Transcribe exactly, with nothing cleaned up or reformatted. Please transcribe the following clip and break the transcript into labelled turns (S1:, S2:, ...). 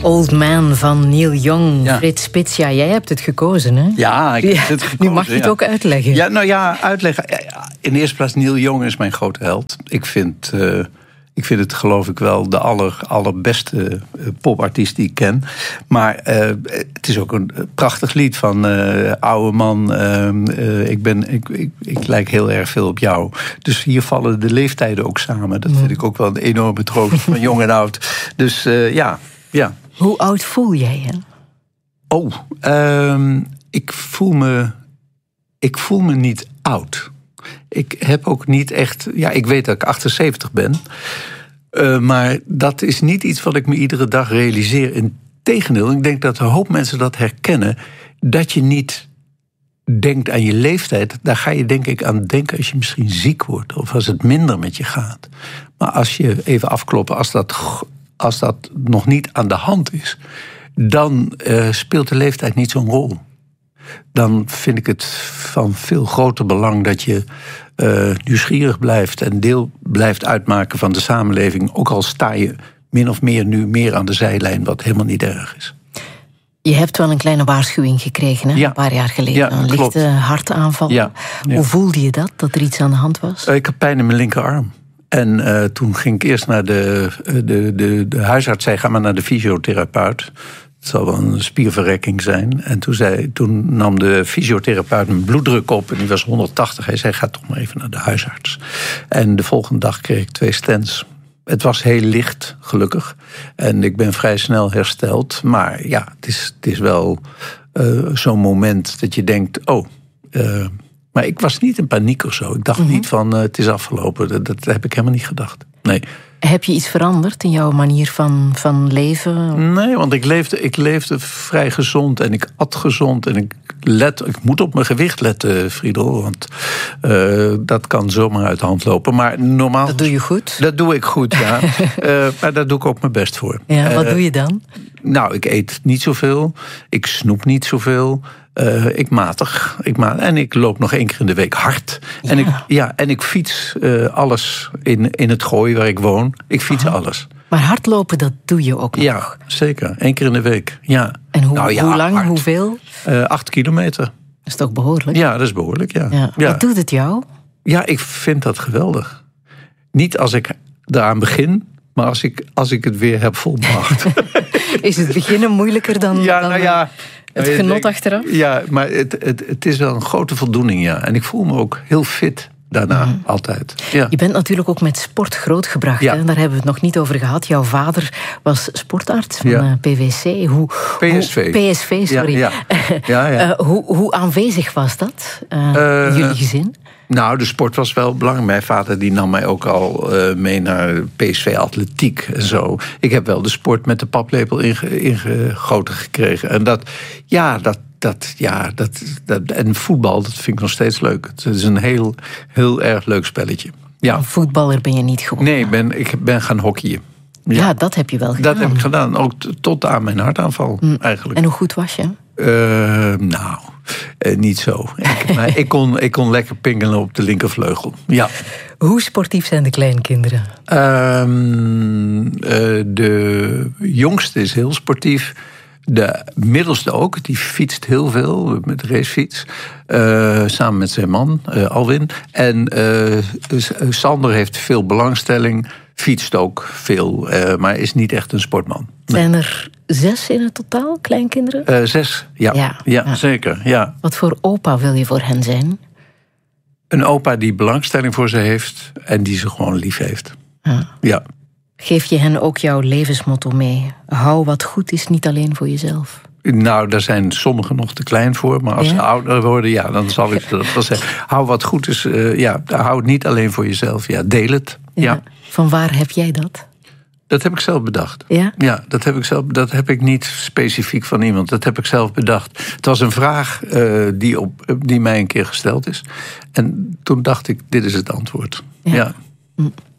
S1: Old Man van Neil Young,
S2: Ja.
S1: Frits Spits. Ja, jij hebt het gekozen, hè?
S2: Ja, ik heb
S1: Ja,
S2: het gekozen.
S1: nu mag je het
S2: ja.
S1: ook uitleggen.
S2: Ja, nou ja, uitleggen. In de eerste plaats, Neil Young is mijn grote held. Ik vind, uh, ik vind het, geloof ik wel, de aller, allerbeste uh, popartiest die ik ken. Maar uh, het is ook een prachtig lied van uh, oude man. Uh, uh, ik, ben, ik, ik, ik lijk heel erg veel op jou. Dus hier vallen de leeftijden ook samen. Dat vind ik ook wel een enorme troost van jong en oud. Dus uh, ja, ja.
S1: Hoe oud voel jij je?
S2: Oh, uh, ik voel me... Ik voel me niet oud. Ik heb ook niet echt... Ja, ik weet dat ik achtenzeventig ben. Uh, maar dat is niet iets wat ik me iedere dag realiseer. Integendeel, ik denk dat een hoop mensen dat herkennen. Dat je niet denkt aan je leeftijd. Daar ga je denk ik aan denken als je misschien ziek wordt. Of als het minder met je gaat. Maar als je even afkloppen, als dat, als dat nog niet aan de hand is... dan uh, speelt de leeftijd niet zo'n rol. Dan vind ik het van veel groter belang dat je uh, nieuwsgierig blijft... en deel blijft uitmaken van de samenleving. Ook al sta je min of meer nu meer aan de zijlijn, wat helemaal niet erg is.
S1: Je hebt wel een kleine waarschuwing gekregen, hè?
S2: Ja.
S1: Een paar jaar geleden.
S2: Ja,
S1: een
S2: klopt.
S1: lichte hartaanval.
S2: Ja, ja.
S1: Hoe voelde je dat, dat er iets aan de hand was?
S2: Uh, ik had pijn in mijn linkerarm. En uh, toen ging ik eerst naar de, de, de, de huisarts, zei: ga maar naar de fysiotherapeut. Het zal wel een spierverrekking zijn. En toen, zei, toen nam de fysiotherapeut mijn bloeddruk op en die was honderdtachtig. Hij zei: ga toch maar even naar de huisarts. En de volgende dag kreeg ik twee stents. Het was heel licht, gelukkig. En ik ben vrij snel hersteld. Maar ja, het is, het is wel uh, zo'n moment dat je denkt: oh... Uh, maar ik was niet in paniek of zo. Ik dacht mm-hmm. niet van uh, het is afgelopen. Dat, dat heb ik helemaal niet gedacht. Nee.
S1: Heb je iets veranderd in jouw manier van, van leven?
S2: Nee, want ik leefde, ik leefde vrij gezond en ik at gezond. En ik, let, ik moet op mijn gewicht letten, Friedel. Want uh, dat kan zomaar uit de hand lopen. Maar normaal...
S1: Dat doe je goed?
S2: Dat doe ik goed, ja. uh, maar daar doe ik ook mijn best voor.
S1: Ja, wat uh, doe je dan?
S2: Nou, ik eet niet zoveel. Ik snoep niet zoveel. Uh, ik matig. Ik matig. En ik loop nog één keer in de week hard.
S1: Ja.
S2: En, ik, ja, en ik fiets uh, alles in, in het Gooi waar ik woon. Ik fiets Aha. alles.
S1: Maar hardlopen, dat doe je ook nog?
S2: Ja, zeker. Eén keer in de week. Ja.
S1: En hoe,
S2: nou, ja,
S1: hoe lang,
S2: hard.
S1: hoeveel?
S2: Uh, acht kilometer.
S1: Dat is toch behoorlijk?
S2: Ja, dat is behoorlijk, ja.
S1: ja.
S2: ja.
S1: Wat doet het jou?
S2: Ja, ik vind dat geweldig. Niet als ik eraan begin... maar als ik, als ik het weer heb volbracht.
S1: Is het beginnen moeilijker dan,
S2: ja,
S1: dan
S2: nou ja,
S1: het
S2: nou,
S1: genot
S2: denk,
S1: achteraf?
S2: Ja, maar het, het, het is wel een grote voldoening, ja. En ik voel me ook heel fit daarna, mm. altijd. Ja.
S1: Je bent natuurlijk ook met sport grootgebracht. Ja. Hè? Daar hebben we het nog niet over gehad. Jouw vader was sportarts van ja. P V C. Hoe,
S2: P S V.
S1: Hoe, P S V, sorry.
S2: Ja, ja. Ja, ja.
S1: uh, hoe, hoe aanwezig was dat, uh, uh, jullie gezin?
S2: Nou, de sport was wel belangrijk. Mijn vader die nam mij ook al uh, mee naar P S V atletiek en zo. Ik heb wel de sport met de paplepel inge, ingegoten gekregen. En dat, ja, dat, dat, ja, dat, dat, en voetbal, dat vind ik nog steeds leuk. Het is een heel, heel erg leuk spelletje. Ja.
S1: Een voetballer ben je niet geworden?
S2: Nee, ben, ik ben gaan hockeyen.
S1: Ja. ja, dat heb je wel gedaan.
S2: Dat heb ik gedaan, ook t- tot aan mijn hartaanval mm. eigenlijk.
S1: En hoe goed was je?
S2: Uh, nou, uh, niet zo. Ik, maar ik, kon, ik kon lekker pingelen op de linkervleugel. Ja.
S1: Hoe sportief zijn de kleinkinderen?
S2: Uh, uh, de jongste is heel sportief. De middelste ook, die fietst heel veel met de racefiets. Uh, samen met zijn man, uh, Alwin. En uh, Sander heeft veel belangstelling, fietst ook veel, uh, maar is niet echt een sportman. Nee.
S1: Zijn er zes in het totaal, kleinkinderen?
S2: Uh, zes, ja. Ja, ja, ja. Zeker. Ja.
S1: Wat voor opa wil je voor hen zijn?
S2: Een opa die belangstelling voor ze heeft en die ze gewoon lief heeft. Ja. ja.
S1: Geef je hen ook jouw levensmotto mee? Hou wat goed is niet alleen voor jezelf.
S2: Nou, daar zijn sommigen nog te klein voor. Maar als ja? ze ouder worden, ja, dan zal ik dat wel zeggen. Hou wat goed is, uh, ja, hou het niet alleen voor jezelf. Ja, deel het. Ja. Ja.
S1: Van waar heb jij dat?
S2: Dat heb ik zelf bedacht.
S1: Ja?
S2: Ja, dat heb ik zelf. Dat heb ik niet specifiek van iemand. Dat heb ik zelf bedacht. Het was een vraag uh, die, op, die mij een keer gesteld is. En toen dacht ik, dit is het antwoord. Ja. ja.